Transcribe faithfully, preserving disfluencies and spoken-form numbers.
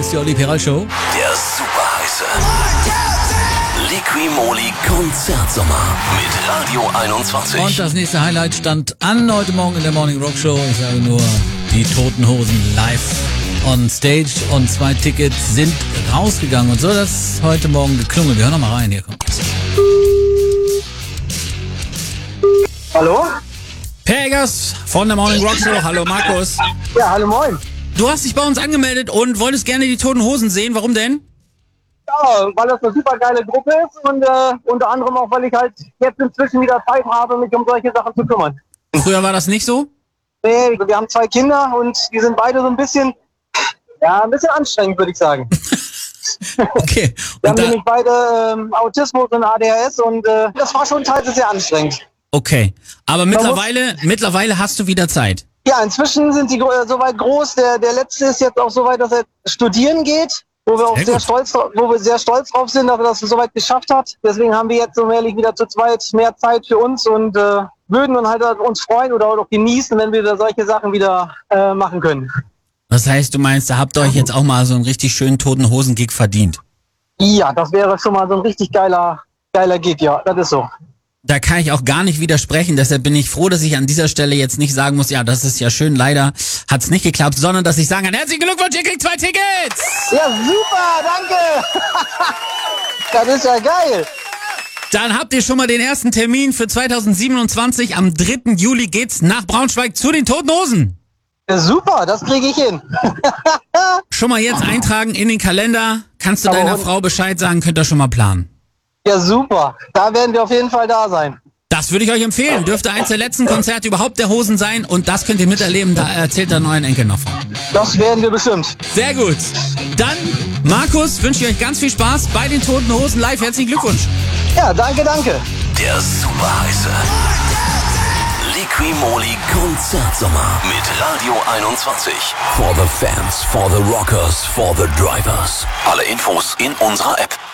ist die Olli Peral Show. Der super heiße Liqui-Moly Konzertsommer mit Radio einundzwanzig. Und das nächste Highlight stand an heute Morgen in der Morning Rock Show. Ich sage nur, die Toten Hosen live on stage. Und zwei Tickets sind rausgegangen. Und so hat das heute Morgen geklungen. Wir hören noch mal rein. Hier kommt es. Hallo? Pegas von der Morning Rock Show. Hallo Markus. Ja, hallo moin. Du hast dich bei uns angemeldet und wolltest gerne die Toten Hosen sehen. Warum denn? Ja, weil das eine super geile Gruppe ist und äh, unter anderem auch, weil ich halt jetzt inzwischen wieder Zeit habe, mich um solche Sachen zu kümmern. Früher war das nicht so? Nee, wir haben zwei Kinder und die sind beide so ein bisschen, ja, ein bisschen anstrengend, würde ich sagen. Okay. Wir Und haben da, nämlich beide ähm, Autismus und A D H S und äh, das war schon teilweise sehr anstrengend. okay. Aber mittlerweile, mittlerweile hast du wieder Zeit. Ja, inzwischen sind die äh, soweit groß. Der, der letzte ist jetzt auch soweit, dass er studieren geht. Wo wir auch Sehr sehr gut. stolz, wo wir sehr stolz drauf sind, dass er das soweit geschafft hat. Deswegen haben wir jetzt so ehrlich wieder zu zweit mehr Zeit für uns und äh, würden dann halt uns freuen oder auch genießen, wenn wir da solche Sachen wieder äh, machen können. Das heißt, du meinst, da habt ihr euch jetzt auch mal so einen richtig schönen Toten Hosen-Gig verdient. Ja, das wäre schon mal so ein richtig geiler, geiler Gig, ja, das ist so. Da kann ich auch gar nicht widersprechen, deshalb bin ich froh, dass ich an dieser Stelle jetzt nicht sagen muss, ja, das ist ja schön, leider hat's nicht geklappt, sondern dass ich sagen kann, herzlichen Glückwunsch, ihr kriegt zwei Tickets! Ja, super, danke! Das ist ja geil! Dann habt ihr schon mal den ersten Termin für zweitausendsiebenundzwanzig. Am dritten Juli geht's nach Braunschweig zu den Toten Hosen. Ja, super, das kriege ich hin. Schon mal jetzt eintragen in den Kalender. Kannst du Aber deiner und- Frau Bescheid sagen, könnt ihr schon mal planen. Ja, super. Da werden wir auf jeden Fall da sein. Das würde ich euch empfehlen. Dürfte eins der letzten Konzerte überhaupt der Hosen sein und das könnt ihr miterleben. Da erzählt der neuen Enkel noch von. Das werden wir bestimmt. Sehr gut. Dann, Markus, wünsche ich euch ganz viel Spaß bei den Toten Hosen live. Herzlichen Glückwunsch. Ja, danke, danke. Der super heiße Liqui-Moly Konzertsommer mit Radio einundzwanzig. For the fans, for the rockers, for the drivers. Alle Infos in unserer App.